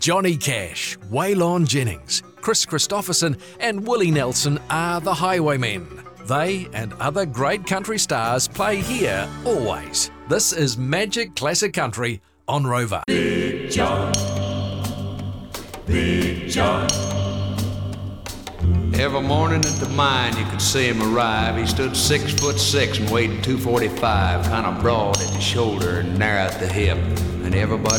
Johnny Cash, Waylon Jennings, Chris Christopherson and Willie Nelson are the Highwaymen. They and other great country stars play here always. This is Magic Classic Country on Rover. Big John, Big John. Every morning at the mine you could see him arrive. He stood 6'6" and weighed 245, kind of broad at the shoulder and narrow at the hip. And everybody